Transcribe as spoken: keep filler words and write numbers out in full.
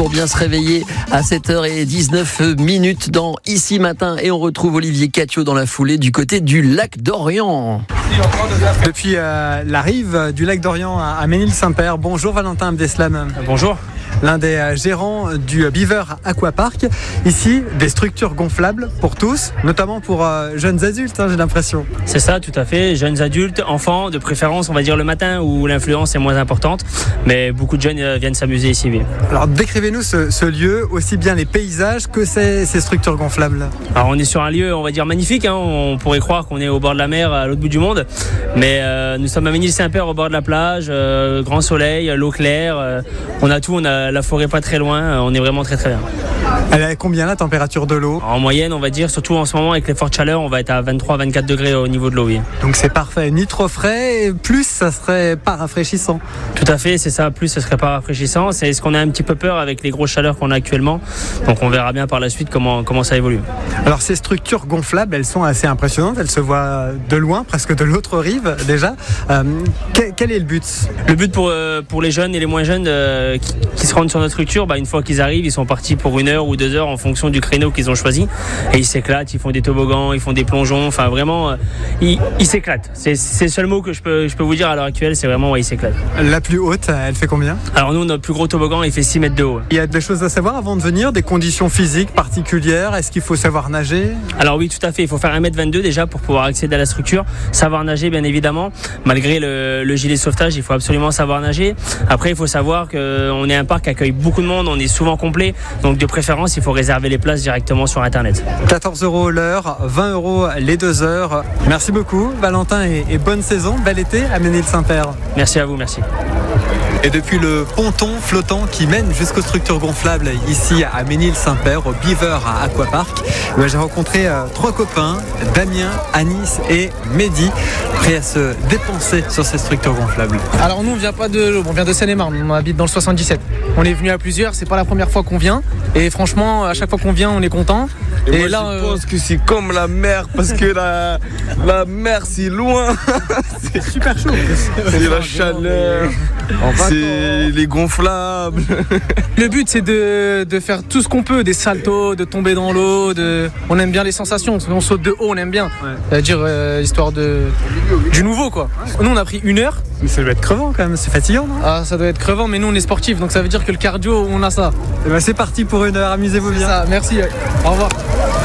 pour bien se réveiller à sept heures dix-neuf minutes dans Ici Matin. Et on retrouve Olivier Catio dans la foulée du côté du lac d'Orient. Depuis euh, la rive du lac d'Orient à Ménil-Saint-Père. Bonjour Valentin Abdeslam. Bonjour. L'un des gérants du Beaver Aquapark. Ici, des structures gonflables pour tous, notamment pour euh, jeunes adultes, hein, j'ai l'impression. C'est ça, tout à fait. Jeunes adultes, enfants, de préférence, on va dire le matin où l'influence est moins importante. Mais beaucoup de jeunes euh, viennent s'amuser ici. Oui. Alors décrivez-nous ce, ce lieu, aussi bien les paysages que ces, ces structures gonflables. Alors on est sur un lieu, on va dire magnifique. Hein. On pourrait croire qu'on est au bord de la mer, à l'autre bout du monde. Mais euh, nous sommes à Ménil-Saint-Père, au bord de la plage, euh, grand soleil, l'eau claire. Euh, on a tout, on a la forêt pas très loin. On est vraiment très très bien. Elle est à combien la température de l'eau ? En moyenne, on va dire, surtout en ce moment avec les fortes chaleurs, on va être à vingt-trois à vingt-quatre degrés au niveau de l'eau. Oui. Donc c'est parfait, ni trop frais, et plus ça serait pas rafraîchissant. Tout à fait, c'est ça, plus ce serait pas rafraîchissant. C'est ce qu'on a un petit peu peur avec les grosses chaleurs qu'on a actuellement. Donc on verra bien par la suite comment, comment ça évolue. Alors ces structures gonflables, elles sont assez impressionnantes, elles se voient de loin, presque de l'autre rive déjà. Euh, quel, quel est le but ? Le but pour, euh, pour les jeunes et les moins jeunes euh, qui, qui se rendent sur notre structure, bah, une fois qu'ils arrivent, ils sont partis pour une heure ou deux heures en fonction du créneau qu'ils ont choisi. Et ils s'éclatent, ils font des toboggans, ils font des plongeons, enfin vraiment, euh, ils, ils s'éclatent. C'est, c'est le seul mot que je peux, je peux vous dire à l'heure actuelle, c'est vraiment, ouais, ils s'éclatent. La plus haute, elle fait combien ? Alors nous, notre plus gros toboggan, il fait six mètres de haut. Il y a des choses à savoir avant de venir, des conditions physiques particulières, est-ce qu'il faut savoir nager ? Alors oui, tout à fait, il faut faire un mètre vingt-deux déjà pour pouvoir accéder à la structure. Savoir nager, bien évidemment, malgré le, le gilet de sauvetage, il faut absolument savoir nager. Après, il faut savoir qu'on est un parc qui accueille beaucoup de monde, on est souvent complet, donc de préférence, il faut réserver les places directement sur Internet. quatorze euros l'heure, vingt euros les deux heures. Merci beaucoup Valentin et, et bonne saison, bel été à Ménil-Saint-Père. Merci à vous, merci. Et depuis le ponton flottant qui mène jusqu'aux structures gonflables ici à Ménil-Saint-Père, au Beaver Aquapark, j'ai rencontré euh, trois copains, Damien, Anis et Mehdi, prêts à se dépenser sur ces structures gonflables. Alors nous on vient pas de l'Aube, on vient de Seine-et-Marne, on habite dans le soixante-dix-sept. On est venu à plusieurs, c'est pas la première fois qu'on vient et franchement à chaque fois qu'on vient on est content. Et, et moi, là, je euh... pense que c'est comme la mer parce que la, la mer c'est loin. C'est super chaud. C'est la chaleur, c'est les gonflables. Le but c'est de, de faire tout ce qu'on peut, des saltos, de tomber dans l'eau, de... on aime bien les sensations, on saute de haut, on aime bien. Ouais. C'est-à-dire euh, histoire de... du nouveau quoi. Nous on a pris une heure. Mais ça doit être crevant quand même, c'est fatigant non ? Ah ça doit être crevant mais nous on est sportifs donc ça veut dire que le cardio on a ça. Et ben c'est parti pour une heure, amusez-vous bien. Ça, merci, au revoir.